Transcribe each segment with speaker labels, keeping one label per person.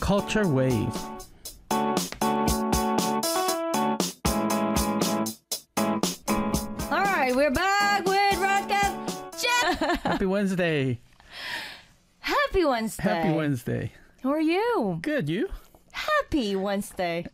Speaker 1: Culture Wave.
Speaker 2: All right, we're back with Rodcast Chat.
Speaker 1: Happy Wednesday.
Speaker 2: Happy Wednesday.
Speaker 1: Happy Wednesday.
Speaker 2: How are you?
Speaker 1: Good, you?
Speaker 2: Happy Wednesday.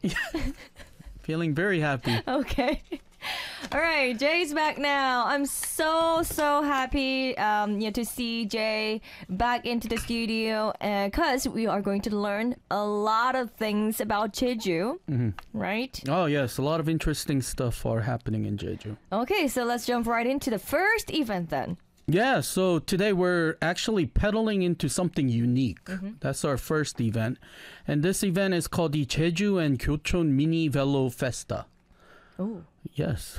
Speaker 1: Feeling very happy.
Speaker 2: Okay. All right, Jay's back now. I'm so happy to see Jay back into the studio because we are going to learn a lot of things about Jeju, right?
Speaker 1: Oh, yes. A lot of interesting stuff are happening in Jeju.
Speaker 2: Okay, so let's jump right into the first event then.
Speaker 1: Yeah, so today we're actually pedaling into something unique. That's our first event. And this event is called the Jeju and Gyeocheon Mini Velo Festa.
Speaker 2: Oh.
Speaker 1: Yes.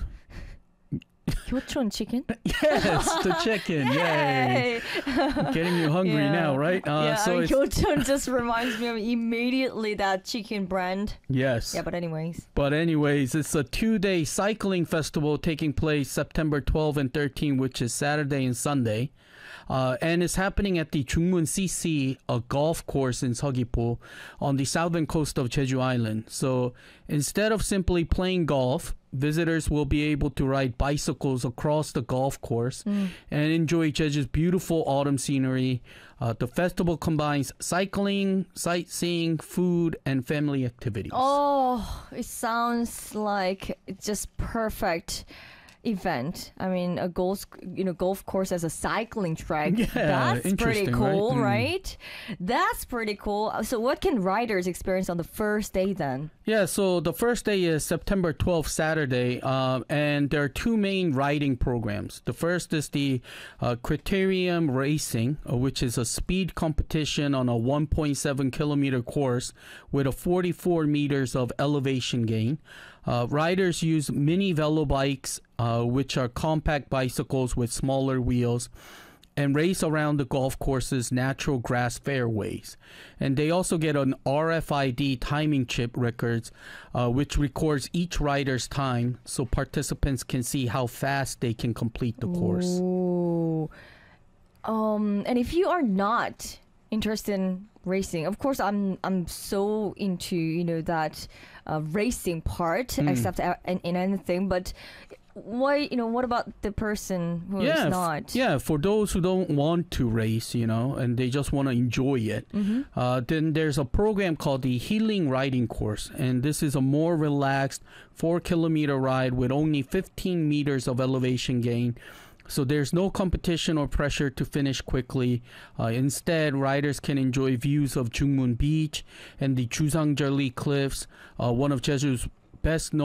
Speaker 2: Gyeocheon chicken?
Speaker 1: Yes, the chicken. Yay. Getting you hungry now, right? So
Speaker 2: Gyeocheon just reminds me of immediately that chicken brand.
Speaker 1: Yes.
Speaker 2: Yeah, but anyways,
Speaker 1: it's a 2-day cycling festival taking place September 12 and 13, which is Saturday and Sunday. And it's happening at the Jungmun CC, a golf course in Seogwipo on the southern coast of Jeju Island. So instead of simply playing golf, visitors will be able to ride bicycles across the golf course and enjoy Jeju's beautiful autumn scenery. The festival combines cycling, sightseeing, food, and family activities.
Speaker 2: oh, it sounds like it's just perfect event. I mean, a golf course as a cycling track.
Speaker 1: Yeah,
Speaker 2: That's pretty
Speaker 1: interesting,
Speaker 2: cool,
Speaker 1: right?
Speaker 2: right? That's pretty cool. So what can riders experience on the first day then?
Speaker 1: Yeah, so the first day is September 12th, Saturday, and there are two main riding programs. The first is the Criterium Racing, which is a speed competition on a 1.7 kilometer course with a 44 meters of elevation gain. Riders use mini velo bikes, which are compact bicycles with smaller wheels, and race around the golf course's natural grass fairways. And they also get an RFID timing chip records, which records each rider's time so participants can see how fast they can complete the course.
Speaker 2: Ooh. And if you are not interested in racing, of course I'm so into that racing part, except in anything, but why what about the person who is not?
Speaker 1: Yeah, for those who don't want to race, and they just want to enjoy it, then there's a program called the Healing Riding Course, and this is a more relaxed 4-kilometer ride with only 15 meters of elevation gain. So there's no competition or pressure to finish quickly. Instead, riders can enjoy views of Jungmun Beach and the Jusangjeoli Cliffs, one of Jeju's best known